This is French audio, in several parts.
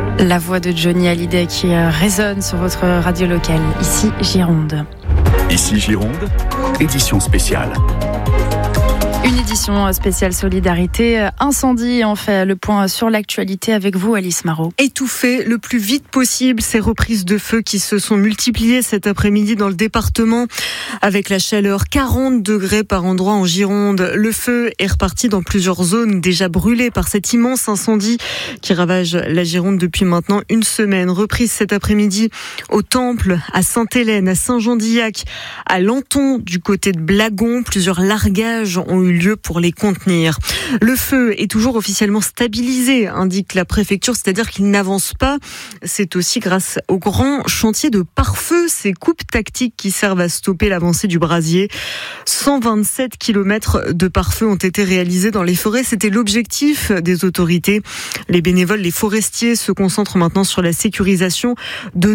La voix de Johnny Hallyday qui résonne sur votre radio locale, ici Gironde. Ici Gironde, édition spéciale. Une édition spéciale solidarité incendie. On fait le point sur l'actualité avec vous, Alice Marot. Étouffer le plus vite possible ces reprises de feu qui se sont multipliées cet après-midi dans le département avec la chaleur 40 degrés par endroit en Gironde. Le feu est reparti dans plusieurs zones déjà brûlées par cet immense incendie qui ravage la Gironde depuis maintenant une semaine. Reprise cet après-midi au Temple, à Sainte-Hélène, à Saint-Jean-d'Illac, à Lanton du côté de Blagon. Plusieurs largages ont eu lieu pour les contenir. Le feu est toujours officiellement stabilisé, indique la préfecture, c'est-à-dire qu'il n'avance pas. C'est aussi grâce au grand chantier de pare-feu, ces coupes tactiques qui servent à stopper l'avancée du brasier. 127 km de pare-feu ont été réalisés dans les forêts. C'était l'objectif des autorités. Les bénévoles, les forestiers se concentrent maintenant sur la sécurisation de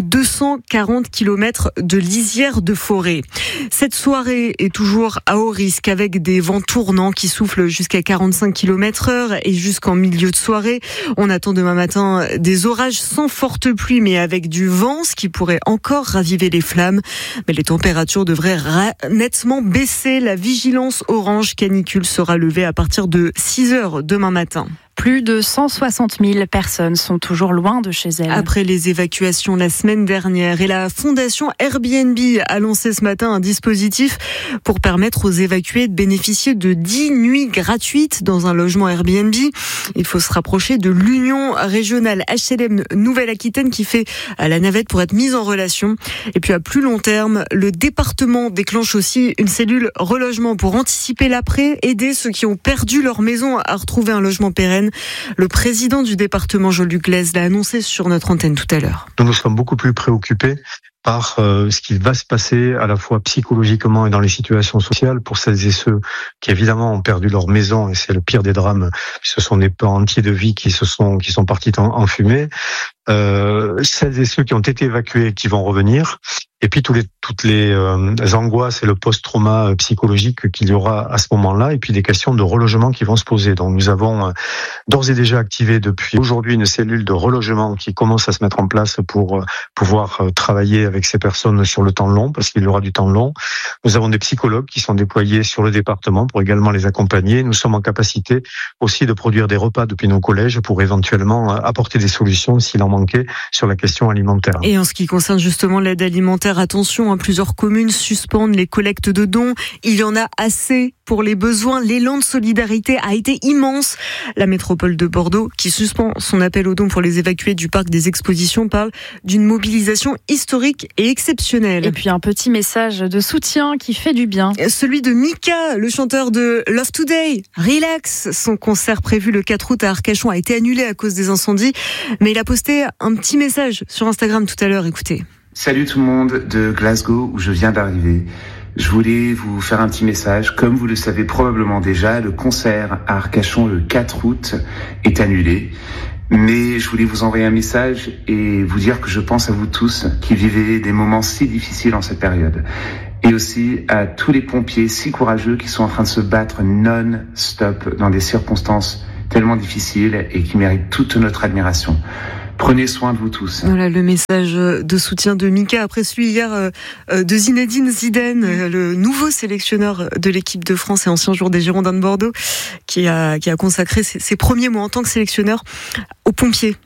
240 km de lisières de forêt. Cette soirée est toujours à haut risque avec des vents tournants qui soufflent jusqu'à 45 km/h et jusqu'en milieu de soirée. On attend demain matin des orages sans forte pluie mais avec du vent, ce qui pourrait encore raviver les flammes. Mais les températures devraient nettement baisser. La vigilance orange canicule sera levée à partir de 6h demain matin. Plus de 160 000 personnes sont toujours loin de chez elles. Après les évacuations la semaine dernière, et la fondation Airbnb a lancé ce matin un dispositif pour permettre aux évacués de bénéficier de 10 nuits gratuites dans un logement Airbnb. Il faut se rapprocher de l'Union régionale HLM Nouvelle-Aquitaine qui fait la navette pour être mise en relation. Et puis à plus long terme, le département déclenche aussi une cellule relogement pour anticiper l'après, aider ceux qui ont perdu leur maison à retrouver un logement pérenne. Le président du département, Jean-Luc Glaise, l'a annoncé sur notre antenne tout à l'heure. Nous sommes beaucoup plus préoccupés par ce qui va se passer à la fois psychologiquement et dans les situations sociales pour celles et ceux qui évidemment ont perdu leur maison, et c'est le pire des drames, ce sont des pans entiers de vie qui sont partis en fumée. Celles et ceux qui ont été évacués et qui vont revenir, et puis toutes les angoisses et le post-trauma psychologique qu'il y aura à ce moment-là, et puis des questions de relogement qui vont se poser. Donc nous avons d'ores et déjà activé depuis aujourd'hui une cellule de relogement qui commence à se mettre en place pour pouvoir travailler avec ces personnes sur le temps long, parce qu'il y aura du temps long. Nous avons des psychologues qui sont déployés sur le département pour également les accompagner. Nous sommes en capacité aussi de produire des repas depuis nos collèges pour éventuellement apporter des solutions s'il en manquait sur la question alimentaire. Et en ce qui concerne justement l'aide alimentaire, attention, plusieurs communes suspendent les collectes de dons. Il y en a assez pour les besoins. L'élan de solidarité a été immense. La métropole de Bordeaux, qui suspend son appel aux dons pour les évacués du parc des expositions, parle d'une mobilisation historique et exceptionnelle. Et puis un petit message de soutien qui fait du bien. Celui de Mika, le chanteur de Love Today. Relax. Son concert prévu le 4 août à Arcachon a été annulé à cause des incendies, mais il a posté un petit message sur Instagram tout à l'heure. Écoutez. Salut tout le monde de Glasgow où je viens d'arriver. Je voulais vous faire un petit message. Comme vous le savez probablement déjà, le concert à Arcachon le 4 août est annulé. Mais je voulais vous envoyer un message et vous dire que je pense à vous tous qui vivez des moments si difficiles en cette période. Et aussi à tous les pompiers si courageux qui sont en train de se battre non-stop dans des circonstances tellement difficiles et qui méritent toute notre admiration. Prenez soin de vous tous. Voilà le message de soutien de Mika après celui hier de Zinedine Zidane, le nouveau sélectionneur de l'équipe de France et ancien joueur des Girondins de Bordeaux, qui a consacré ses premiers mots en tant que sélectionneur aux pompiers.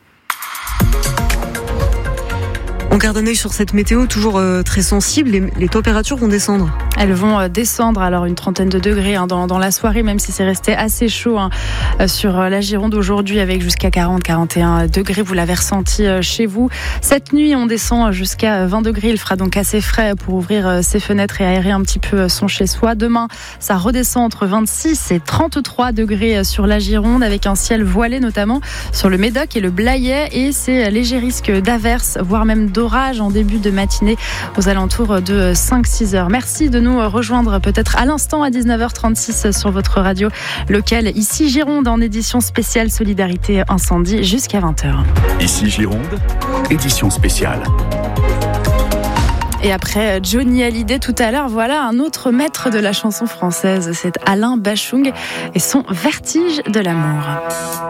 On garde un œil sur cette météo, toujours très sensible. Les températures vont descendre. Elles vont descendre, alors une trentaine de degrés dans la soirée, même si c'est resté assez chaud sur la Gironde aujourd'hui, avec jusqu'à 40-41 degrés. Vous l'avez ressenti chez vous. Cette nuit, on descend jusqu'à 20 degrés. Il fera donc assez frais pour ouvrir ses fenêtres et aérer un petit peu son chez-soi. Demain, ça redescend entre 26 et 33 degrés sur la Gironde, avec un ciel voilé notamment sur le Médoc et le Blayais. Et c'est léger risque d'averses, voire même d'orage en début de matinée aux alentours de 5-6 heures. Merci de nous rejoindre peut-être à l'instant à 19h36 sur votre radio locale. Ici Gironde en édition spéciale Solidarité Incendie jusqu'à 20h. Ici Gironde, édition spéciale. Et après Johnny Hallyday tout à l'heure, voilà un autre maître de la chanson française. C'est Alain Bachung et son Vertige de l'amour.